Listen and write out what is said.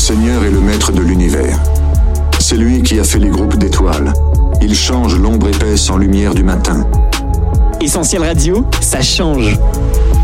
Seigneur est le maître de l'univers. C'est lui qui a fait les groupes d'étoiles. Il change l'ombre épaisse en lumière du matin. Essentiel Radio, ça change.